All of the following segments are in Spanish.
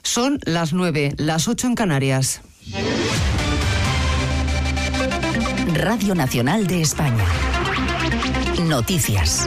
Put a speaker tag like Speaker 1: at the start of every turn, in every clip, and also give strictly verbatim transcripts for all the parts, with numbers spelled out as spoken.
Speaker 1: Son las nueve, las ocho en Canarias.
Speaker 2: Radio Nacional de España. Noticias.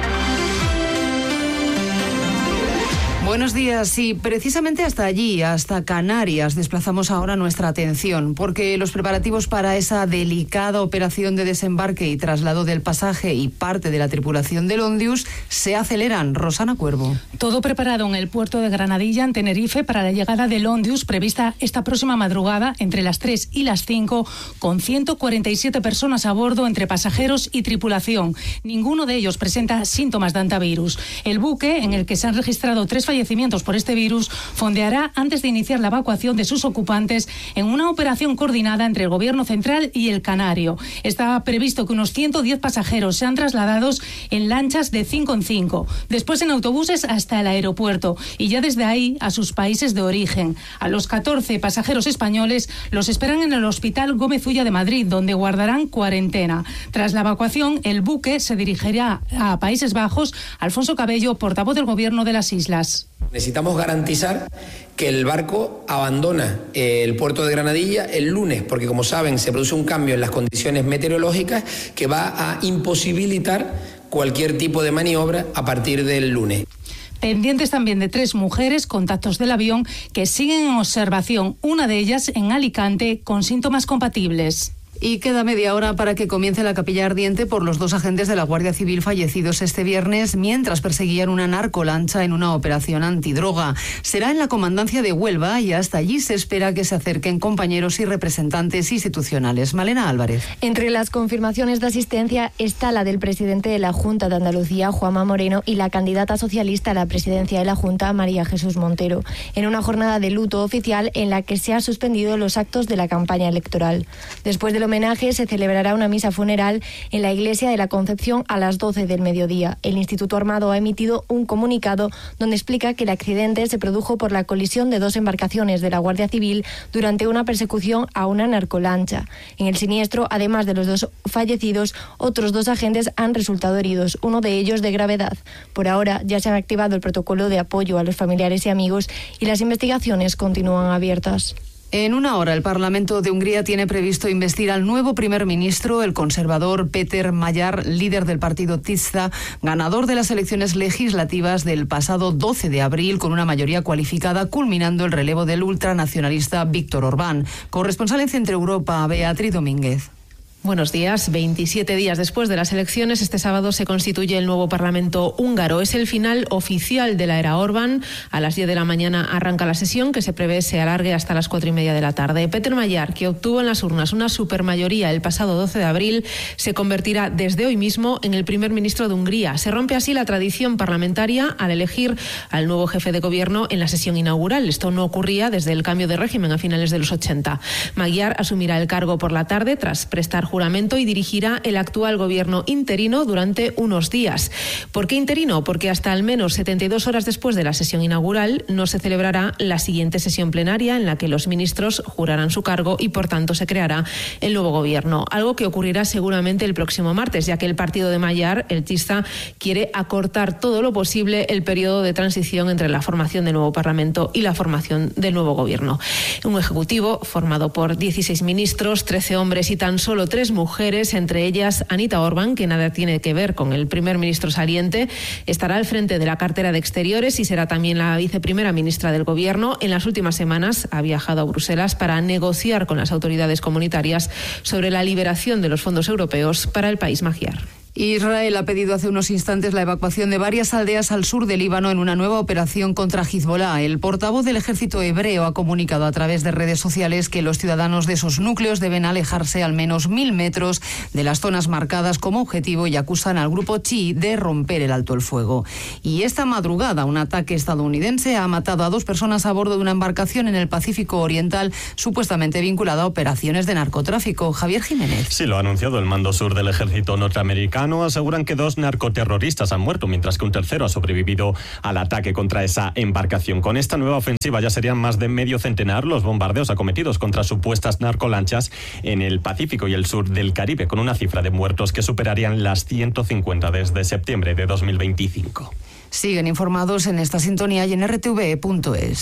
Speaker 1: Buenos días. Y precisamente hasta allí, hasta Canarias, desplazamos ahora nuestra atención, porque los preparativos para esa delicada operación de desembarque y traslado del pasaje y parte de la tripulación del Ondius se aceleran. Rosana Cuervo.
Speaker 3: Todo preparado en el puerto de Granadilla, en Tenerife, para la llegada del Ondius, prevista esta próxima madrugada, entre las tres y las cinco, con ciento cuarenta y siete personas a bordo, entre pasajeros y tripulación. Ninguno de ellos presenta síntomas de antivirus. El buque, en el que se han registrado tres fallecimientos por este virus, fondeará antes de iniciar la evacuación de sus ocupantes en una operación coordinada entre el Gobierno Central y el Canario. Está previsto que unos ciento diez pasajeros sean trasladados en lanchas de cinco en cinco, después en autobuses hasta el aeropuerto y ya desde ahí a sus países de origen. A los catorce pasajeros españoles los esperan en el Hospital Gómez Ulla de Madrid, donde guardarán cuarentena. Tras la evacuación, el buque se dirigirá a Países Bajos. Alfonso Cabello, portavoz del Gobierno de las Islas.
Speaker 4: Necesitamos garantizar que el barco abandona el puerto de Granadilla el lunes, porque como saben se produce un cambio en las condiciones meteorológicas que va a imposibilitar cualquier tipo de maniobra a partir del lunes.
Speaker 3: Pendientes también de tres mujeres, contactos del avión, que siguen en observación, una de ellas en Alicante, con síntomas compatibles.
Speaker 1: Y queda media hora para que comience la capilla ardiente por los dos agentes de la Guardia Civil fallecidos este viernes mientras perseguían una narcolancha en una operación antidroga. Será en la comandancia de Huelva y hasta allí se espera que se acerquen compañeros y representantes institucionales. Malena Álvarez.
Speaker 5: Entre las confirmaciones de asistencia está la del presidente de la Junta de Andalucía, Juanma Moreno, y la candidata socialista a la presidencia de la Junta, María Jesús Montero, en una jornada de luto oficial en la que se han suspendido los actos de la campaña electoral. Después de lo homenaje se celebrará una misa funeral en la Iglesia de la Concepción a las doce del mediodía. El Instituto Armado ha emitido un comunicado donde explica que el accidente se produjo por la colisión de dos embarcaciones de la Guardia Civil durante una persecución a una narcolancha. En el siniestro, además de los dos fallecidos, otros dos agentes han resultado heridos, uno de ellos de gravedad. Por ahora ya se ha activado el protocolo de apoyo a los familiares y amigos y las investigaciones continúan abiertas.
Speaker 1: En una hora, el Parlamento de Hungría tiene previsto investir al nuevo primer ministro, el conservador Péter Magyar, líder del partido Tisza, ganador de las elecciones legislativas del pasado doce de abril con una mayoría cualificada, culminando el relevo del ultranacionalista Víctor Orbán. Corresponsal en Centro Europa, Beatriz Domínguez.
Speaker 6: Buenos días. veintisiete días después de las elecciones, este sábado se constituye el nuevo Parlamento húngaro. Es el final oficial de la era Orbán. A las diez de la mañana arranca la sesión, que se prevé se alargue hasta las cuatro y media de la tarde. Péter Magyar, que obtuvo en las urnas una supermayoría el pasado doce de abril, se convertirá desde hoy mismo en el primer ministro de Hungría. Se rompe así la tradición parlamentaria al elegir al nuevo jefe de gobierno en la sesión inaugural. Esto no ocurría desde el cambio de régimen a finales de los ochenta. Magyar asumirá el cargo por la tarde tras prestar juramento y dirigirá el actual gobierno interino durante unos días. ¿Por qué interino? Porque hasta al menos setenta y dos horas después de la sesión inaugural no se celebrará la siguiente sesión plenaria en la que los ministros jurarán su cargo y por tanto se creará el nuevo gobierno. Algo que ocurrirá seguramente el próximo martes, ya que el partido de Magyar, el Tisza, quiere acortar todo lo posible el periodo de transición entre la formación del nuevo Parlamento y la formación del nuevo gobierno. Un ejecutivo formado por dieciséis ministros, trece hombres y tan solo tres mujeres, entre ellas Anita Orbán, que nada tiene que ver con el primer ministro saliente, estará al frente de la cartera de Exteriores y será también la viceprimera ministra del Gobierno. En las últimas semanas ha viajado a Bruselas para negociar con las autoridades comunitarias sobre la liberación de los fondos europeos para el país magyar.
Speaker 1: Israel ha pedido hace unos instantes la evacuación de varias aldeas al sur del Líbano en una nueva operación contra Hezbollah. El portavoz del ejército hebreo ha comunicado a través de redes sociales que los ciudadanos de esos núcleos deben alejarse al menos mil metros de las zonas marcadas como objetivo y acusan al grupo chií de romper el alto el fuego. Y esta madrugada un ataque estadounidense ha matado a dos personas a bordo de una embarcación en el Pacífico Oriental supuestamente vinculada a operaciones de narcotráfico. Javier Jiménez.
Speaker 7: Sí, lo ha anunciado el mando sur del ejército norteamericano. Aseguran que dos narcoterroristas han muerto, mientras que un tercero ha sobrevivido al ataque contra esa embarcación. Con esta nueva ofensiva ya serían más de medio centenar los bombardeos acometidos contra supuestas narcolanchas en el Pacífico y el sur del Caribe, con una cifra de muertos que superarían las ciento cincuenta desde septiembre de dos mil veinticinco.
Speaker 1: Siguen informados en esta sintonía y en r t v punto es.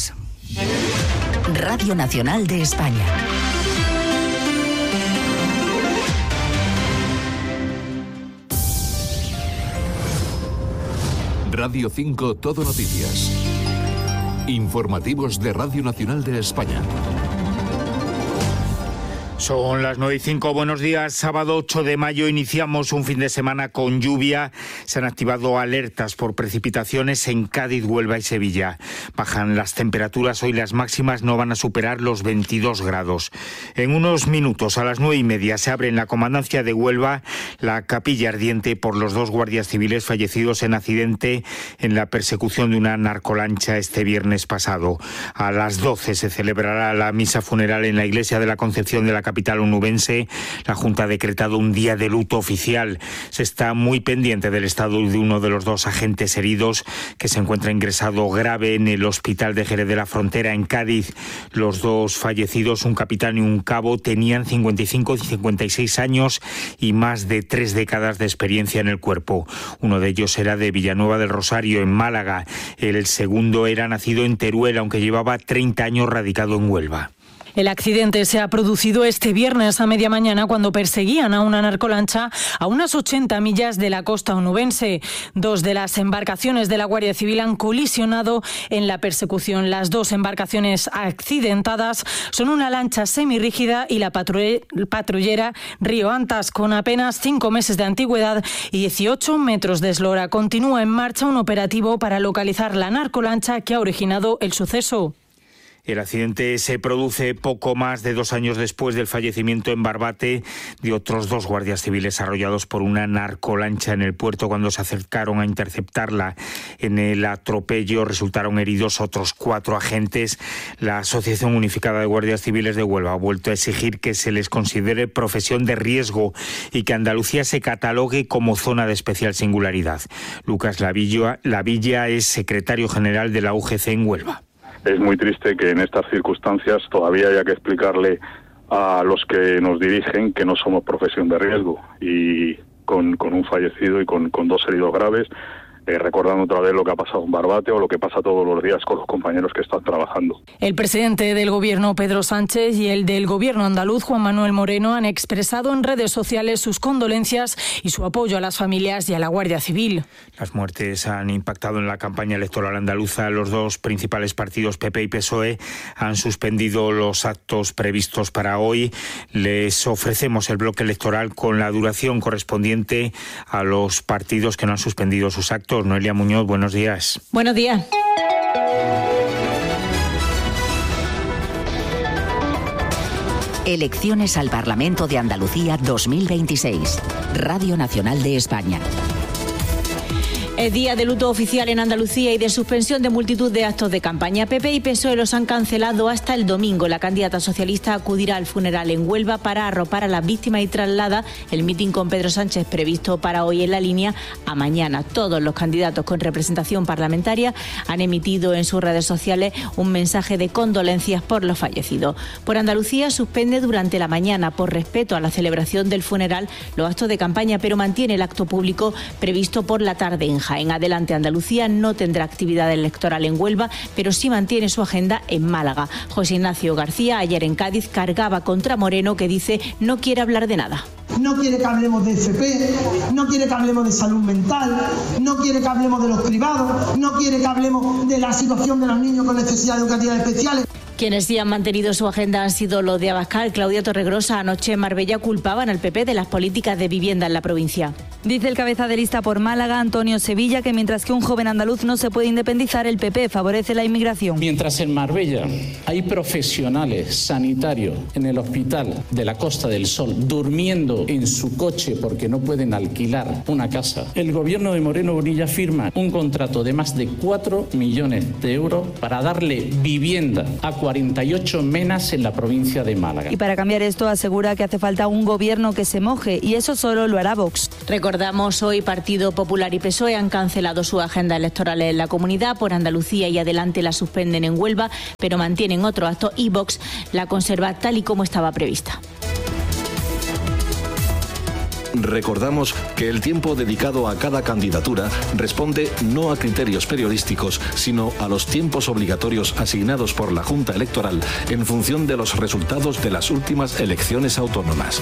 Speaker 2: Radio Nacional de España.
Speaker 8: Radio cinco Todo Noticias. Informativos de Radio Nacional de España.
Speaker 9: Son las nueve y cinco, buenos días. Sábado ocho de mayo iniciamos un fin de semana con lluvia. Se han activado alertas por precipitaciones en Cádiz, Huelva y Sevilla. Bajan las temperaturas, hoy las máximas no van a superar los veintidós grados. En unos minutos, a las nueve y media, se abre en la comandancia de Huelva la capilla ardiente por los dos guardias civiles fallecidos en accidente en la persecución de una narcolancha este viernes pasado. A las doce se celebrará la misa funeral en la iglesia de la Concepción de la capital onubense. La Junta ha decretado un día de luto oficial. Se está muy pendiente del estado de uno de los dos agentes heridos, que se encuentra ingresado grave en el hospital de Jerez de la Frontera, en Cádiz. Los dos fallecidos, un capitán y un cabo, tenían cincuenta y cinco y cincuenta y seis años y más de tres décadas de experiencia en el cuerpo. Uno de ellos era de Villanueva del Rosario, en Málaga. El segundo era nacido en Teruel, aunque llevaba treinta años radicado en Huelva.
Speaker 10: El accidente se ha producido este viernes a media mañana cuando perseguían a una narcolancha a unas ochenta millas de la costa onubense. Dos de las embarcaciones de la Guardia Civil han colisionado en la persecución. Las dos embarcaciones accidentadas son una lancha semirrígida y la patrullera Río Antas, con apenas cinco meses de antigüedad y dieciocho metros de eslora. Continúa en marcha un operativo para localizar la narcolancha que ha originado el suceso.
Speaker 9: El accidente se produce poco más de dos años después del fallecimiento en Barbate de otros dos guardias civiles arrollados por una narcolancha en el puerto cuando se acercaron a interceptarla. En el atropello resultaron heridos otros cuatro agentes. La Asociación Unificada de Guardias Civiles de Huelva ha vuelto a exigir que se les considere profesión de riesgo y que Andalucía se catalogue como zona de especial singularidad. Lucas Lavilla, Lavilla es secretario general de la U G C en Huelva.
Speaker 11: Es muy triste que en estas circunstancias todavía haya que explicarle a los que nos dirigen que no somos profesión de riesgo, y con, con un fallecido y con, con dos heridos graves, eh, recordando otra vez lo que ha pasado en Barbate o lo que pasa todos los días con los compañeros que están trabajando.
Speaker 10: El presidente del Gobierno, Pedro Sánchez, y el del Gobierno andaluz, Juan Manuel Moreno, han expresado en redes sociales sus condolencias y su apoyo a las familias y a la Guardia Civil.
Speaker 9: Las muertes han impactado en la campaña electoral andaluza. Los dos principales partidos, P P y P S O E, han suspendido los actos previstos para hoy. Les ofrecemos el bloque electoral con la duración correspondiente a los partidos que no han suspendido sus actos. Noelia Muñoz, buenos días.
Speaker 12: Buenos días.
Speaker 2: Elecciones al Parlamento de Andalucía dos mil veintiséis. Radio Nacional de España.
Speaker 12: Es día de luto oficial en Andalucía y de suspensión de multitud de actos de campaña. P P y P S O E los han cancelado hasta el domingo. La candidata socialista acudirá al funeral en Huelva para arropar a las víctimas y traslada el mitin con Pedro Sánchez previsto para hoy en la línea a mañana. Todos los candidatos con representación parlamentaria han emitido en sus redes sociales un mensaje de condolencias por los fallecidos. Por Andalucía suspende durante la mañana por respeto a la celebración del funeral los actos de campaña, pero mantiene el acto público previsto por la tarde en En Adelante Andalucía no tendrá actividad electoral en Huelva, pero sí mantiene su agenda en Málaga. José Ignacio García ayer en Cádiz cargaba contra Moreno, que dice no quiere hablar de nada.
Speaker 13: No quiere que hablemos de F P, no quiere que hablemos de salud mental, no quiere que hablemos de los privados, no quiere que hablemos de la situación de los niños con necesidades educativas especiales.
Speaker 12: Quienes sí han mantenido su agenda han sido los de Abascal. Claudia Torregrosa anoche en Marbella culpaban al P P de las políticas de vivienda en la provincia.
Speaker 14: Dice el cabeza de lista por Málaga, Antonio Sevilla, que mientras que un joven andaluz no se puede independizar, el P P favorece la inmigración.
Speaker 15: Mientras en Marbella hay profesionales sanitarios en el hospital de la Costa del Sol durmiendo en su coche porque no pueden alquilar una casa, el gobierno de Moreno Bonilla firma un contrato de más de cuatro millones de euros para darle vivienda a cuarenta y ocho menas en la provincia de Málaga.
Speaker 14: Y para cambiar esto asegura que hace falta un gobierno que se moje, y eso solo lo hará Vox.
Speaker 12: Recordamos, hoy Partido Popular y P S O E han cancelado su agenda electoral en la comunidad. Por Andalucía y Adelante la suspenden en Huelva, pero mantienen otro acto y Vox la conserva tal y como estaba prevista.
Speaker 16: recordamos que el tiempo dedicado a cada candidatura responde no a criterios periodísticos, sino a los tiempos obligatorios asignados por la Junta Electoral en función de los resultados de las últimas elecciones autónomas.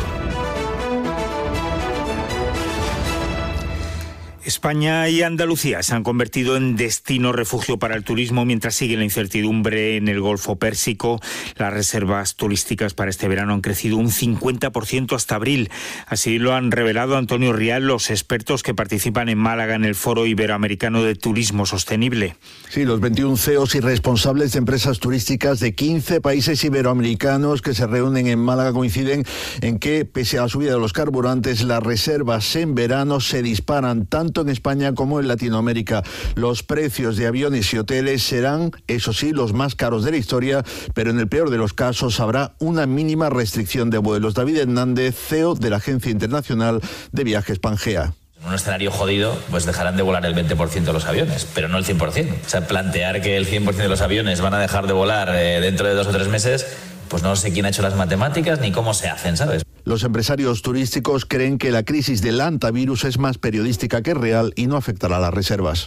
Speaker 9: España y Andalucía se han convertido en destino refugio para el turismo mientras sigue la incertidumbre en el Golfo Pérsico. Las reservas turísticas para este verano han crecido un cincuenta por ciento hasta abril. Así lo han revelado Antonio Rial, los expertos que participan en Málaga en el Foro Iberoamericano de Turismo Sostenible.
Speaker 17: Sí, los veintiún C E Os y responsables de empresas turísticas de quince países iberoamericanos que se reúnen en Málaga coinciden en que, pese a la subida de los carburantes, las reservas en verano se disparan tanto en España como en Latinoamérica. Los precios de aviones y hoteles serán, eso sí, los más caros de la historia, pero en el peor de los casos habrá una mínima restricción de vuelos. David Hernández, C E O de la Agencia Internacional de Viajes Pangea.
Speaker 18: En un escenario jodido, pues dejarán de volar el veinte por ciento de los aviones, pero no el cien por ciento. O sea, plantear que el cien por ciento de los aviones van a dejar de volar eh, dentro de dos o tres meses, pues no sé quién ha hecho las matemáticas ni cómo se hacen, ¿sabes?
Speaker 17: Los empresarios turísticos creen que la crisis del hantavirus es más periodística que real y no afectará a las reservas.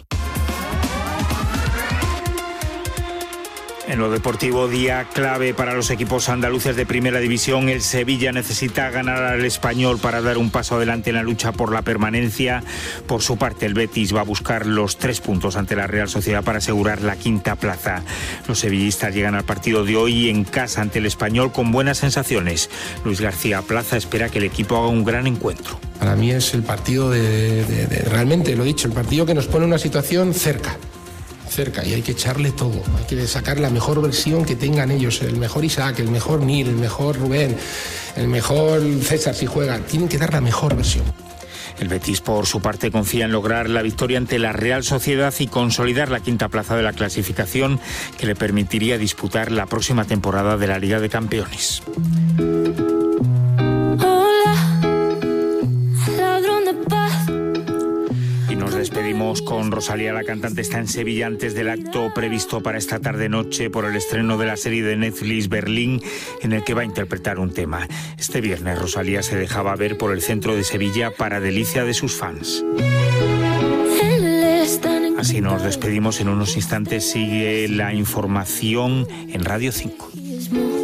Speaker 9: En lo deportivo, día clave para los equipos andaluces de Primera División. El Sevilla necesita ganar al Español para dar un paso adelante en la lucha por la permanencia. Por su parte, el Betis va a buscar los tres puntos ante la Real Sociedad para asegurar la quinta plaza. Los sevillistas llegan al partido de hoy en casa ante el Español con buenas sensaciones. Luis García Plaza espera que el equipo haga un gran encuentro.
Speaker 19: Para mí es el partido de, de, de realmente, lo he dicho, el partido que nos pone en una situación cerca. cerca y hay que echarle todo, hay que sacar la mejor versión que tengan ellos, el mejor Isaac, el mejor Nil, el mejor Rubén, el mejor César si juega, tienen que dar la mejor versión.
Speaker 9: El Betis, por su parte, confía en lograr la victoria ante la Real Sociedad y consolidar la quinta plaza de la clasificación que le permitiría disputar la próxima temporada de la Liga de Campeones. Despedimos con Rosalía. La cantante está en Sevilla antes del acto previsto para esta tarde-noche por el estreno de la serie de Netflix Berlín, en el que va a interpretar un tema. Este viernes Rosalía se dejaba ver por el centro de Sevilla para delicia de sus fans. Así nos despedimos. En unos instantes sigue la información en Radio cinco.